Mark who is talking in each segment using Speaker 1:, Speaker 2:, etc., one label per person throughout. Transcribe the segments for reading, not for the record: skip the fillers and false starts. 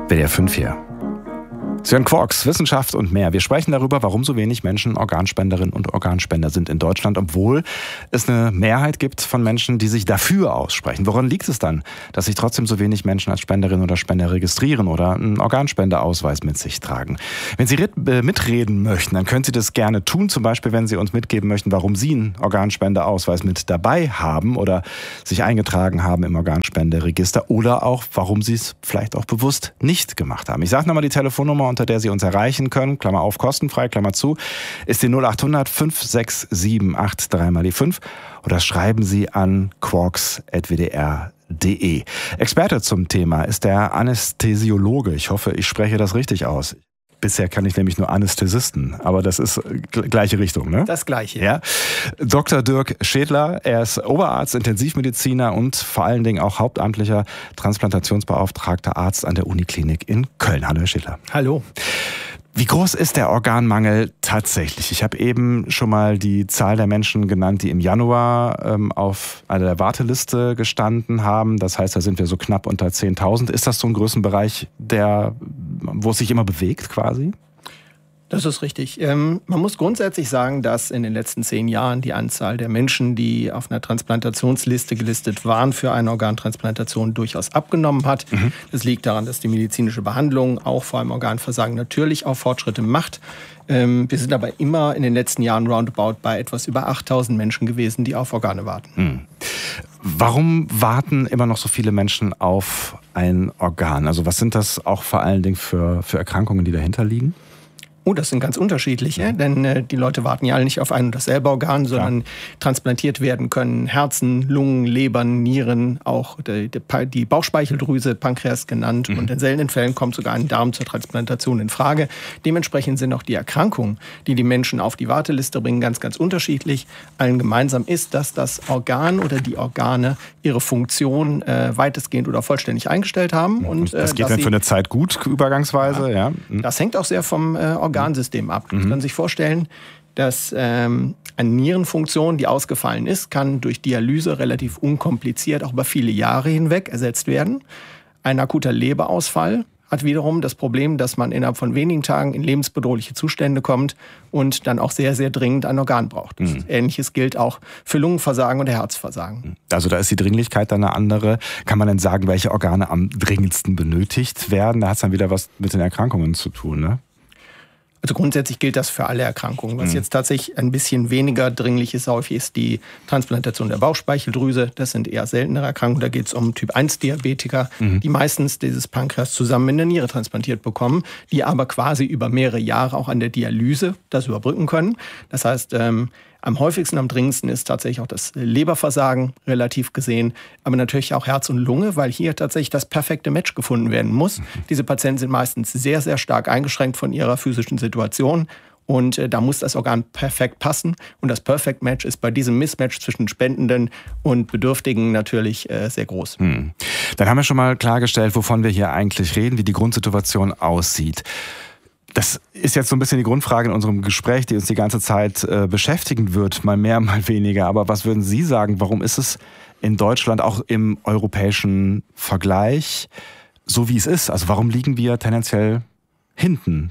Speaker 1: WDR 5 hier. Sie hören Quarks, Wissenschaft und mehr. Wir sprechen darüber, warum so wenig Menschen Organspenderinnen und Organspender sind in Deutschland, obwohl es eine Mehrheit gibt von Menschen, die sich dafür aussprechen. Woran liegt es dann, dass sich trotzdem so wenig Menschen als Spenderinnen oder Spender registrieren oder einen Organspendeausweis mit sich tragen? Wenn Sie mitreden möchten, dann können Sie das gerne tun. Zum Beispiel, wenn Sie uns mitgeben möchten, warum Sie einen Organspendeausweis mit dabei haben oder sich eingetragen haben im Organspenderegister oder auch, warum Sie es vielleicht auch bewusst nicht gemacht haben. Ich sage nochmal die Telefonnummer, unter der Sie uns erreichen können, Klammer auf, kostenfrei, Klammer zu, ist die 0800 567 83 mal die 5 oder schreiben Sie an quarks@wdr.de. Experte zum Thema ist der Anästhesiologe. Ich hoffe, ich spreche das richtig aus. Bisher kann ich nämlich nur Anästhesisten, aber das ist gleiche Richtung, ne?
Speaker 2: Das Gleiche.
Speaker 1: Ja. Dr. Dirk Schädler, er ist Oberarzt, Intensivmediziner und vor allen Dingen auch hauptamtlicher Transplantationsbeauftragter Arzt an der Uniklinik in Köln. Hallo, Herr Schädler.
Speaker 2: Hallo.
Speaker 1: Wie groß ist der Organmangel tatsächlich? Ich habe eben schon mal die Zahl der Menschen genannt, die im Januar auf einer der Warteliste gestanden haben. Das heißt, da sind wir so knapp unter 10.000. Ist das so ein Größenbereich, wo es sich immer bewegt quasi?
Speaker 2: Das ist richtig. Man muss grundsätzlich sagen, dass in den letzten 10 Jahren die Anzahl der Menschen, die auf einer Transplantationsliste gelistet waren für eine Organtransplantation, durchaus abgenommen hat. Das liegt daran, dass die medizinische Behandlung auch vor allem Organversagen natürlich auch Fortschritte macht. Wir sind aber immer in den letzten Jahren roundabout bei etwas über 8.000 Menschen gewesen, die auf Organe warten.
Speaker 1: Warum warten immer noch so viele Menschen auf ein Organ? Also was sind das auch vor allen Dingen für Erkrankungen, die dahinter liegen?
Speaker 2: Oh, das sind ganz unterschiedliche, denn die Leute warten ja alle nicht auf ein und dasselbe Organ, sondern transplantiert werden können Herzen, Lungen, Lebern, Nieren, auch die Bauchspeicheldrüse, Pankreas genannt. Und in seltenen Fällen kommt sogar ein Darm zur Transplantation in Frage. Dementsprechend sind auch die Erkrankungen, die die Menschen auf die Warteliste bringen, ganz, ganz unterschiedlich. Allen gemeinsam ist, dass das Organ oder die Organe ihre Funktion weitestgehend oder vollständig eingestellt haben. Und
Speaker 1: das geht dann für eine Zeit gut, übergangsweise. Ja.
Speaker 2: Das hängt auch sehr vom Organsystem ab. Sie können sich vorstellen, dass eine Nierenfunktion, die ausgefallen ist, kann durch Dialyse relativ unkompliziert auch über viele Jahre hinweg ersetzt werden. Ein akuter Leberausfall hat wiederum das Problem, dass man innerhalb von wenigen Tagen in lebensbedrohliche Zustände kommt und dann auch sehr, sehr dringend ein Organ braucht. Ähnliches gilt auch für Lungenversagen und Herzversagen. Also da ist die Dringlichkeit dann eine andere. Kann man denn sagen, welche Organe am dringendsten benötigt werden? Da hat es dann wieder was mit den Erkrankungen zu tun, ne? Also grundsätzlich gilt das für alle Erkrankungen. Was jetzt tatsächlich ein bisschen weniger dringlich ist, häufig ist die Transplantation der Bauchspeicheldrüse. Das sind eher seltenere Erkrankungen. Da geht es um Typ-1-Diabetiker, die meistens dieses Pankreas zusammen in der Niere transplantiert bekommen, die aber quasi über mehrere Jahre auch an der Dialyse das überbrücken können. Das heißt, am häufigsten, am dringendsten ist tatsächlich auch das Leberversagen relativ gesehen, aber natürlich auch Herz und Lunge, weil hier tatsächlich das perfekte Match gefunden werden muss. Diese Patienten sind meistens sehr, sehr stark eingeschränkt von ihrer physischen Situation und da muss das Organ perfekt passen und das Perfect Match ist bei diesem Mismatch zwischen Spendenden und Bedürftigen natürlich sehr groß.
Speaker 1: Dann haben wir schon mal klargestellt, wovon wir hier eigentlich reden, wie die Grundsituation aussieht. Das ist jetzt so ein bisschen die Grundfrage in unserem Gespräch, die uns die ganze Zeit beschäftigen wird, mal mehr, mal weniger. Aber was würden Sie sagen, warum ist es in Deutschland auch im europäischen Vergleich so, wie es ist? Also warum liegen wir tendenziell hinten?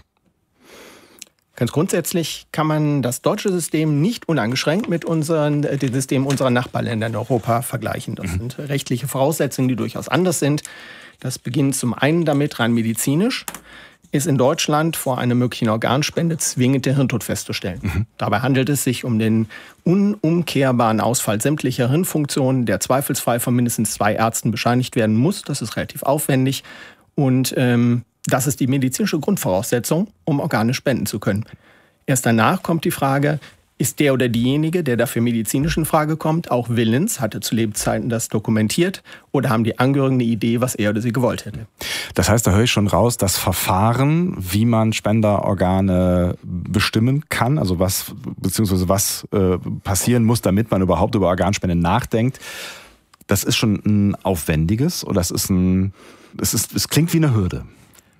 Speaker 2: Ganz grundsätzlich kann man das deutsche System nicht uneingeschränkt mit dem System unserer Nachbarländer in Europa vergleichen. Das sind rechtliche Voraussetzungen, die durchaus anders sind. Das beginnt zum einen damit rein medizinisch. Ist in Deutschland vor einer möglichen Organspende zwingend der Hirntod festzustellen. Dabei handelt es sich um den unumkehrbaren Ausfall sämtlicher Hirnfunktionen, der zweifelsfrei von mindestens 2 Ärzten bescheinigt werden muss. Das ist relativ aufwendig und das ist die medizinische Grundvoraussetzung, um Organe spenden zu können. Erst danach kommt die Frage, ist der oder diejenige, der dafür medizinisch in Frage kommt, auch willens, hatte zu Lebzeiten das dokumentiert oder haben die Angehörigen eine Idee, was er oder sie gewollt hätte?
Speaker 1: Das heißt, da höre ich schon raus, das Verfahren, wie man Spenderorgane bestimmen kann, also was passieren muss, damit man überhaupt über Organspende nachdenkt, das ist schon ein aufwendiges oder es klingt wie eine Hürde.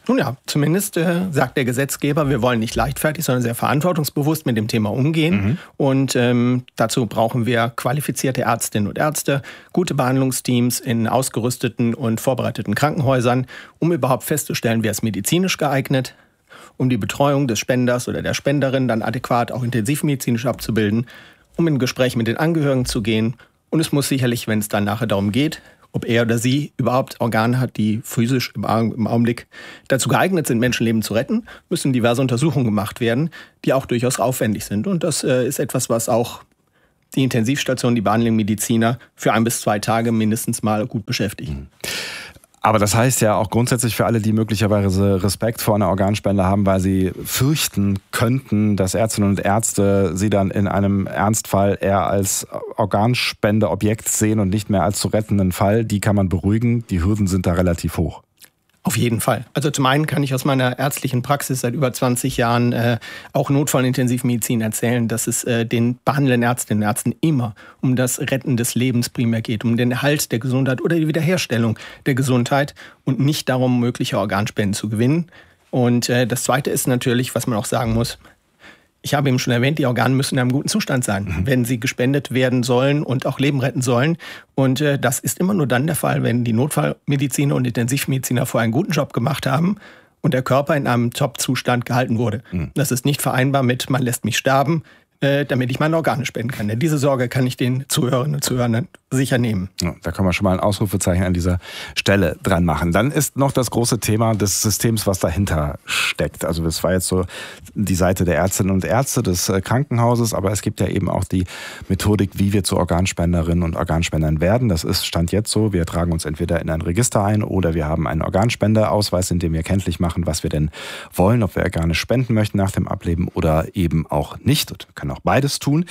Speaker 2: Nun ja, zumindest sagt der Gesetzgeber, wir wollen nicht leichtfertig, sondern sehr verantwortungsbewusst mit dem Thema umgehen. Und dazu brauchen wir qualifizierte Ärztinnen und Ärzte, gute Behandlungsteams in ausgerüsteten und vorbereiteten Krankenhäusern, um überhaupt festzustellen, wer ist medizinisch geeignet, um die Betreuung des Spenders oder der Spenderin dann adäquat auch intensivmedizinisch abzubilden, um in Gespräche mit den Angehörigen zu gehen. Und es muss sicherlich, wenn es dann nachher darum geht, ob er oder sie überhaupt Organe hat, die physisch im Augenblick dazu geeignet sind, Menschenleben zu retten, müssen diverse Untersuchungen gemacht werden, die auch durchaus aufwendig sind. Und das ist etwas, was auch die Intensivstation, die behandelnden Mediziner für 1 bis 2 Tage mindestens mal gut beschäftigen.
Speaker 1: Aber das heißt ja auch grundsätzlich für alle, die möglicherweise Respekt vor einer Organspende haben, weil sie fürchten könnten, dass Ärztinnen und Ärzte sie dann in einem Ernstfall eher als Organspendeobjekt sehen und nicht mehr als zu rettenden Fall. Die kann man beruhigen, die Hürden sind da relativ hoch.
Speaker 2: Auf jeden Fall. Also zum einen kann ich aus meiner ärztlichen Praxis seit über 20 Jahren auch Notfallintensivmedizin erzählen, dass es den behandelnden Ärztinnen und Ärzten immer um das Retten des Lebens primär geht, um den Erhalt der Gesundheit oder die Wiederherstellung der Gesundheit und nicht darum, mögliche Organspenden zu gewinnen. Und das Zweite ist natürlich, was man auch sagen muss, ich habe eben schon erwähnt, die Organe müssen in einem guten Zustand sein, wenn sie gespendet werden sollen und auch Leben retten sollen. Und das ist immer nur dann der Fall, wenn die Notfallmediziner und Intensivmediziner vorher einen guten Job gemacht haben und der Körper in einem Top-Zustand gehalten wurde. Das ist nicht vereinbar mit, man lässt mich sterben, damit ich meine Organe spenden kann. Denn diese Sorge kann ich den Zuhörerinnen und Zuhörern sicher nehmen.
Speaker 1: Ja, da kann man schon mal ein Ausrufezeichen an dieser Stelle dran machen. Dann ist noch das große Thema des Systems, was dahinter steckt. Also das war jetzt so die Seite der Ärztinnen und Ärzte des Krankenhauses, aber es gibt ja eben auch die Methodik, wie wir zu Organspenderinnen und Organspendern werden. Das ist Stand jetzt so, wir tragen uns entweder in ein Register ein oder wir haben einen Organspendeausweis, in dem wir kenntlich machen, was wir denn wollen, ob wir Organe spenden möchten nach dem Ableben oder eben auch nicht. Und wir können auch beides tun.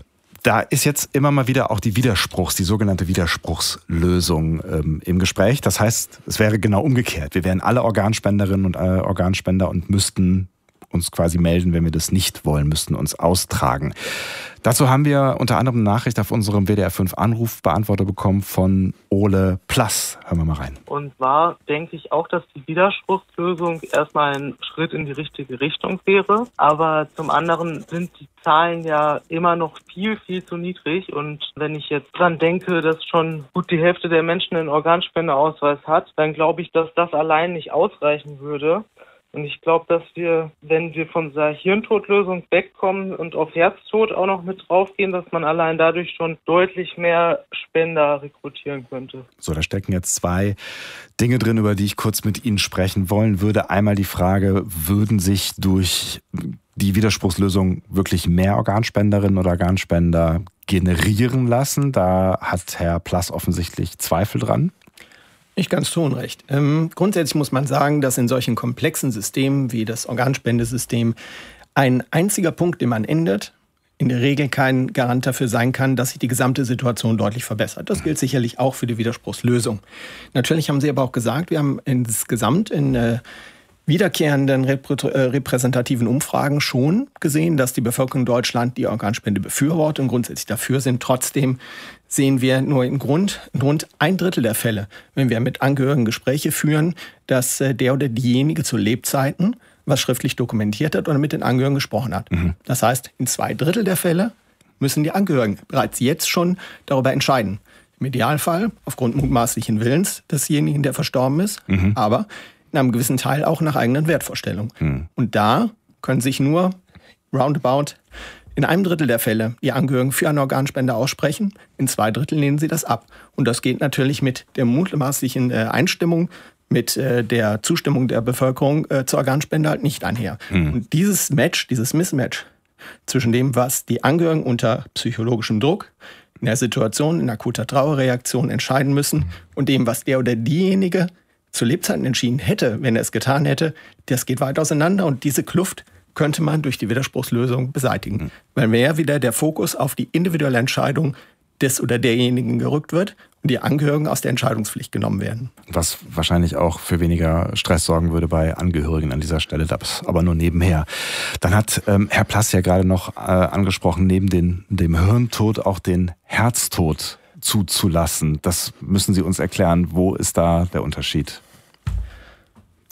Speaker 1: Da ist jetzt immer mal wieder auch die sogenannte Widerspruchslösung im Gespräch. Das heißt, es wäre genau umgekehrt. Wir wären alle Organspenderinnen und Organspender und müssten uns quasi melden, wenn wir das nicht wollen, müssten uns austragen. Dazu haben wir unter anderem eine Nachricht auf unserem WDR 5 Anrufbeantworter bekommen von Ole Plass. Hören wir mal rein.
Speaker 3: Und zwar denke ich auch, dass die Widerspruchslösung erstmal ein Schritt in die richtige Richtung wäre. Aber zum anderen sind die Zahlen ja immer noch viel, viel zu niedrig. Und wenn ich jetzt dran denke, dass schon gut die Hälfte der Menschen einen Organspendeausweis hat, dann glaube ich, dass das allein nicht ausreichen würde. Und ich glaube, dass wir, wenn wir von dieser Hirntodlösung wegkommen und auf Herztod auch noch mit draufgehen, dass man allein dadurch schon deutlich mehr Spender rekrutieren könnte.
Speaker 1: So, da stecken jetzt 2 Dinge drin, über die ich kurz mit Ihnen sprechen wollen würde. Einmal die Frage, würden sich durch die Widerspruchslösung wirklich mehr Organspenderinnen oder Organspender generieren lassen? Da hat Herr Plass offensichtlich Zweifel dran.
Speaker 2: Nicht ganz zu Unrecht. Grundsätzlich muss man sagen, dass in solchen komplexen Systemen wie das Organspendesystem ein einziger Punkt, den man ändert, in der Regel kein Garant dafür sein kann, dass sich die gesamte Situation deutlich verbessert. Das gilt sicherlich auch für die Widerspruchslösung. Natürlich haben Sie aber auch gesagt, wir haben insgesamt in wiederkehrenden repräsentativen Umfragen schon gesehen, dass die Bevölkerung in Deutschland die Organspende befürwortet und grundsätzlich dafür sind. Trotzdem sehen wir nur in rund 1/3 der Fälle, wenn wir mit Angehörigen Gespräche führen, dass der oder diejenige zu Lebzeiten was schriftlich dokumentiert hat oder mit den Angehörigen gesprochen hat. Das heißt, in 2/3 der Fälle müssen die Angehörigen bereits jetzt schon darüber entscheiden. Im Idealfall aufgrund mutmaßlichen Willens desjenigen, der verstorben ist, aber in einem gewissen Teil auch nach eigenen Wertvorstellungen. Und da können sich nur roundabout in 1/3 der Fälle die Angehörigen für eine Organspende aussprechen, in 2/3 lehnen sie das ab. Und das geht natürlich mit der mutmaßlichen Einstimmung, mit der Zustimmung der Bevölkerung zur Organspende halt nicht einher. Und dieses Mismatch zwischen dem, was die Angehörigen unter psychologischem Druck in der Situation, in akuter Trauerreaktion entscheiden müssen und dem, was der oder diejenige zu Lebzeiten entschieden hätte, wenn er es getan hätte, das geht weit auseinander und diese Kluft könnte man durch die Widerspruchslösung beseitigen. Weil mehr wieder der Fokus auf die individuelle Entscheidung des oder derjenigen gerückt wird und die Angehörigen aus der Entscheidungspflicht genommen werden.
Speaker 1: Was wahrscheinlich auch für weniger Stress sorgen würde bei Angehörigen an dieser Stelle, das aber nur nebenher. Dann hat Herr Plass ja gerade noch angesprochen, neben dem Hirntod auch den Herztod zuzulassen. Das müssen Sie uns erklären. Wo ist da der Unterschied?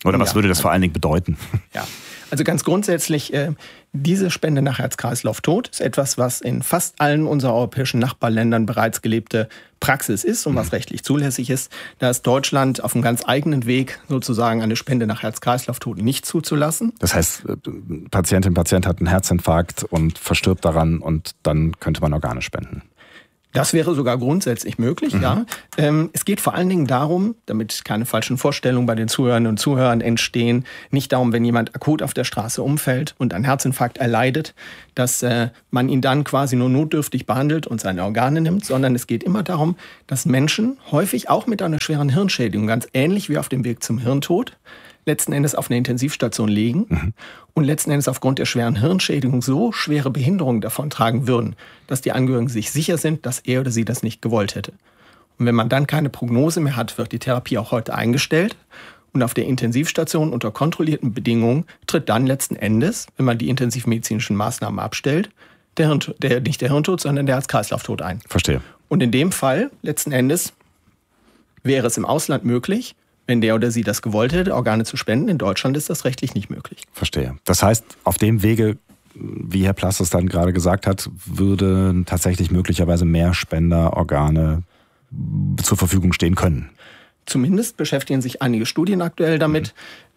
Speaker 1: Oder was würde das vor allen Dingen bedeuten?
Speaker 2: Ja, also ganz grundsätzlich, diese Spende nach Herz-Kreislauf-Tod ist etwas, was in fast allen unserer europäischen Nachbarländern bereits gelebte Praxis ist und was rechtlich zulässig ist. Da ist Deutschland auf einem ganz eigenen Weg, sozusagen eine Spende nach Herz-Kreislauf-Tod nicht zuzulassen.
Speaker 1: Das heißt, Patient hat einen Herzinfarkt und verstirbt daran und dann könnte man Organe spenden.
Speaker 2: Das wäre sogar grundsätzlich möglich, ja. Es geht vor allen Dingen darum, damit keine falschen Vorstellungen bei den Zuhörerinnen und Zuhörern entstehen, nicht darum, wenn jemand akut auf der Straße umfällt und einen Herzinfarkt erleidet, dass man ihn dann quasi nur notdürftig behandelt und seine Organe nimmt, sondern es geht immer darum, dass Menschen, häufig auch mit einer schweren Hirnschädigung, ganz ähnlich wie auf dem Weg zum Hirntod, letzten Endes auf einer Intensivstation liegen und letzten Endes aufgrund der schweren Hirnschädigung so schwere Behinderungen davontragen würden, dass die Angehörigen sich sicher sind, dass er oder sie das nicht gewollt hätte. Und wenn man dann keine Prognose mehr hat, wird die Therapie auch heute eingestellt. Und auf der Intensivstation unter kontrollierten Bedingungen tritt dann letzten Endes, wenn man die intensivmedizinischen Maßnahmen abstellt, nicht der Hirntod, sondern der Herz-Kreislauf-Tod ein.
Speaker 1: Verstehe.
Speaker 2: Und in dem Fall, letzten Endes, wäre es im Ausland möglich, wenn der oder sie das gewollt hätte, Organe zu spenden. In Deutschland ist das rechtlich nicht möglich.
Speaker 1: Verstehe. Das heißt, auf dem Wege, wie Herr Plass es dann gerade gesagt hat, würden tatsächlich möglicherweise mehr Spender Organe zur Verfügung stehen können.
Speaker 2: Zumindest beschäftigen sich einige Studien aktuell damit.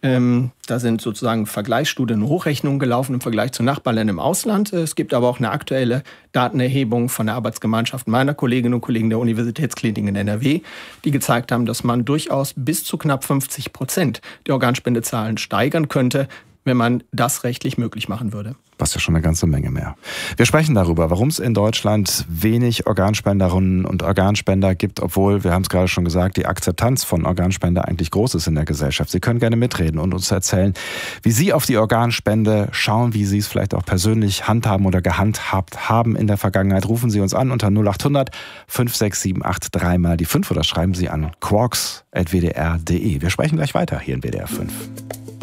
Speaker 2: Da sind sozusagen Vergleichsstudien und Hochrechnungen gelaufen im Vergleich zu Nachbarländern im Ausland. Es gibt aber auch eine aktuelle Datenerhebung von der Arbeitsgemeinschaft meiner Kolleginnen und Kollegen der Universitätsklinik in NRW, die gezeigt haben, dass man durchaus bis zu knapp 50% der Organspendezahlen steigern könnte, wenn man das rechtlich möglich machen würde.
Speaker 1: Was ja schon eine ganze Menge mehr. Wir sprechen darüber, warum es in Deutschland wenig Organspenderinnen und Organspender gibt, obwohl, wir haben es gerade schon gesagt, die Akzeptanz von Organspender eigentlich groß ist in der Gesellschaft. Sie können gerne mitreden und uns erzählen, wie Sie auf die Organspende schauen, wie Sie es vielleicht auch persönlich handhaben oder gehandhabt haben in der Vergangenheit. Rufen Sie uns an unter 0800 5678 3 die 5 oder schreiben Sie an quarks@wdr.de. Wir sprechen gleich weiter hier in WDR 5.